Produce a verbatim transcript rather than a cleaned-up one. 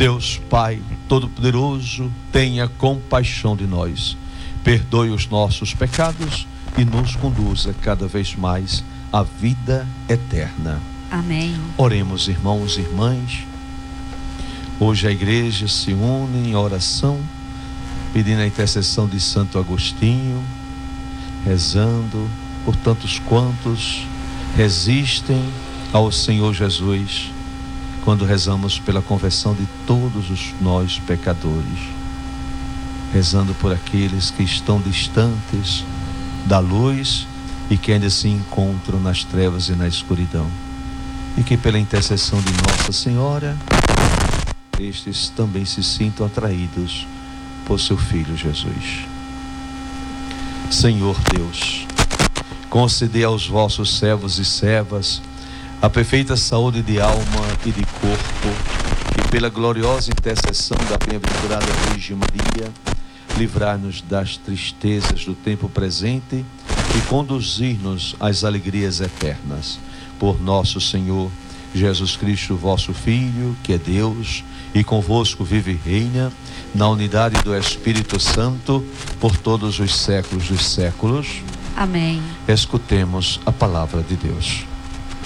Deus Pai Todo-Poderoso, tenha compaixão de nós, perdoe os nossos pecados e nos conduza cada vez mais à vida eterna. Amém. Oremos, irmãos e irmãs. Hoje a igreja se une em oração, pedindo a intercessão de Santo Agostinho, rezando por tantos quantos resistem ao Senhor Jesus, quando rezamos pela conversão de todos os nós pecadores, rezando por aqueles que estão distantes da luz e que ainda se encontram nas trevas e na escuridão, e que pela intercessão de Nossa Senhora estes também se sintam atraídos por seu Filho Jesus. Senhor Deus, concedei aos vossos servos e servas a perfeita saúde de alma e de corpo, e pela gloriosa intercessão da bem-aventurada Virgem Maria, livrar-nos das tristezas do tempo presente e conduzir-nos às alegrias eternas. Por nosso Senhor Jesus Cristo, vosso Filho, que é Deus, e convosco vive e reina, na unidade do Espírito Santo, por todos os séculos dos séculos. Amém. Escutemos a palavra de Deus.